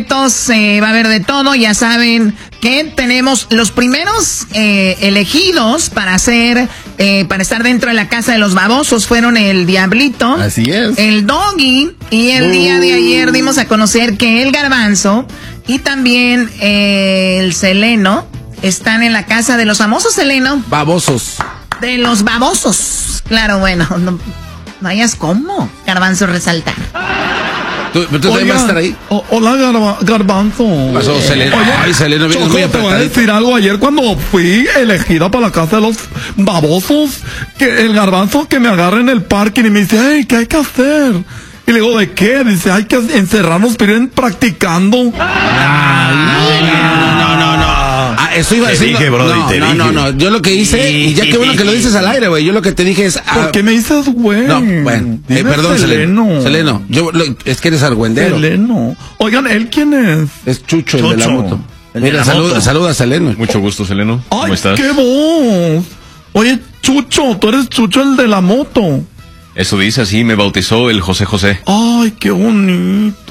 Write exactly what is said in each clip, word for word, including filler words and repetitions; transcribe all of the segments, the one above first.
boletos, eh, va a haber de todo. Ya saben que tenemos los primeros eh, elegidos para hacer, eh, para estar dentro de la casa de los babosos. Fueron el Diablito, así es, el Doggy, y el uh. día de ayer dimos a conocer que el Garbanzo y también eh, el Seleno están en la casa de los famosos, Seleno. Babosos. De los babosos. Claro, bueno, no, no hayas cómo, Garbanzo, resaltar. ¿Tú, tú Oigan, vas a estar ahí? O, hola, Garba, Garbanzo. ¿Qué pasó, Seleno? Oye, Ay, Seleno, vienes muy te voy a apretadito. decir algo. Ayer cuando fui elegida para la casa de los babosos, que el Garbanzo que me agarra en el parque y me dice, hey, ¿qué hay que hacer? Y le digo, ¿de qué? Dice, hay que encerrarnos, pero ir practicando. Ay, no, no, no. Ah, eso iba a decir. Te dije, brody, no, te no, dije. no, no. Yo lo que hice, y ya que bueno que lo dices al aire, güey. Yo lo que te dije es. Ah, ¿por qué me dices, güey? No, bueno. Eh, perdón, Seleno. Seleno. Yo, lo, es que eres argüendero. Seleno. Oigan, ¿él quién es? Es Chucho, Chucho, el de la moto. el Mira, de la saluda, moto. saluda a Seleno. Mucho gusto, Seleno. ¿Cómo Ay, estás? qué voz. Oye, Chucho, tú eres Chucho el de la moto. Eso dice, así me bautizó el José José. Ay, qué bonito.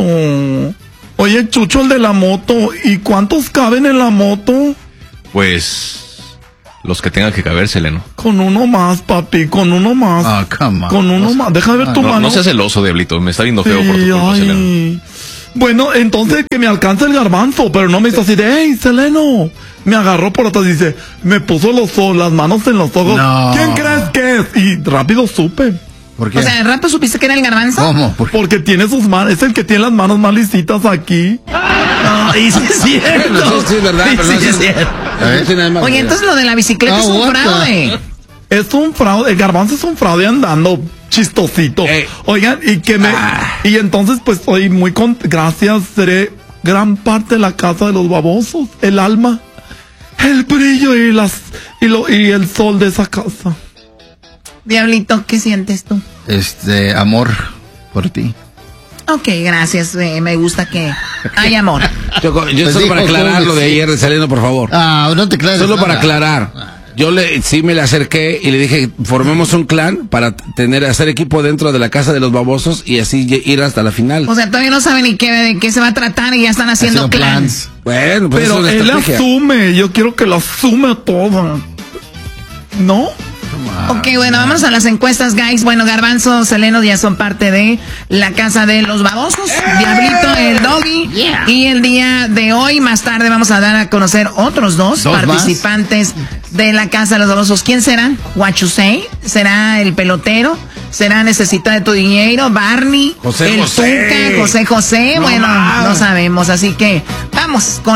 Oye, Chucho, el de la moto, ¿y cuántos caben en la moto? Pues los que tengan que caber, Seleno. Con uno más, papi, con uno más. Ah, come on. Con uno más. Deja de ver tu No, mano. no seas celoso, Diablito. Me está viendo feo por tu Sí, culpa, ay. Seleno. Bueno, entonces que me alcance el Garbanzo, pero no me hizo así de, hey, Seleno. Me agarró por atrás y dice, me puso los ojos, las manos en los ojos. No. ¿Quién crees que es? Y rápido supe. ¿Por qué? O sea, ¿de rato supiste que era el Garbanzo? ¿Cómo? ¿Por qué? Porque tiene sus manos, es el que tiene las manos más lisitas aquí. No, y sí es cierto. Bueno, sí, sí, es verdad, Sí, pero sí, no es es- cierto. No tiene nada más Oye, que- entonces lo de la bicicleta Ah, es un what the- fraude. Es un fraude, el Garbanzo es un fraude andando chistosito. Ey. Oigan, y que me, Ah. y entonces pues estoy muy con, gracias, seré gran parte de la casa de los babosos, el alma, el brillo y las, y lo, y el sol de esa casa. Diablito, ¿qué sientes tú? Este, amor por ti. Ok, gracias, eh, me gusta que hay amor. Yo, yo Pues solo dijo, para aclarar ¿cómo lo que de sí? ayer de Seleno, por favor. Ah, no te creas. Solo nada. para aclarar. Yo le, sí me le acerqué y le dije, formemos un clan para tener, hacer equipo dentro de la casa de los babosos y así lle- ir hasta la final. O sea, todavía no saben ni qué, de qué se va a tratar y ya están haciendo, Haciendo plans. plans. Bueno, pues Pero eso es él una estrategia. asume, yo quiero que lo asume todo. ¿No? Ok, bueno, vamos a las encuestas, guys. Bueno, Garbanzo, Seleno ya son parte de la casa de los babosos. Diablito, el Doggy. Yeah. Y el día de hoy, más tarde, vamos a dar a conocer otros dos, ¿Dos participantes de la casa de los babosos. ¿Quién serán? What you say? ¿Será el pelotero? ¿Será Necesita de tu dinero? ¿Barney? José ¿El José. Tuca? ¿José José? No bueno, más. no sabemos. Así que vamos con